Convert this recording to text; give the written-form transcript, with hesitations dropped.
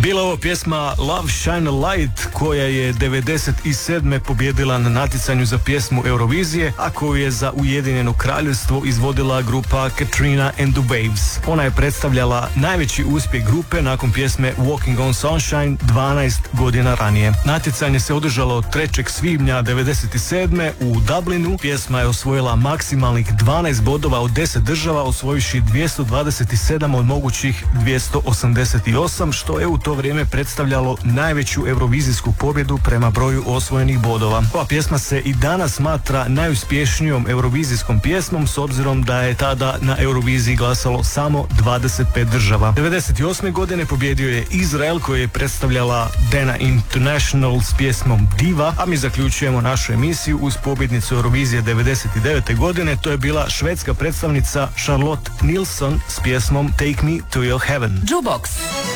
Bila ovo pjesma Love Shine a Light koja je 97. pobjedila na natjecanju za pjesmu Eurovizije, a koju je za Ujedinjeno Kraljevstvo izvodila grupa Katrina and the Waves. Ona je predstavljala najveći uspjeh grupe nakon pjesme Walking on Sunshine 12 godina ranije. Natjecanje se održalo 3. svibnja 97. u Dublinu. Pjesma je osvojila maksimalnih 12 bodova od 10 država, osvojivši 227 od mogućih 288, što je u to vrijeme predstavljalo najveću eurovizijsku pobjedu prema broju osvojenih bodova. Ova pjesma se i danas smatra najuspješnijom eurovizijskom pjesmom, s obzirom da je tada na Euroviziji glasalo samo 25 država. 98. godine pobjedio je Izrael, koji je predstavljala Dana International s pjesmom Diva, a mi zaključujemo našu emisiju uz pobjednicu Eurovizije 99. godine. To je bila švedska predstavnica Charlotte Nilsson s pjesmom Take Me to Your Heaven. Jukebox.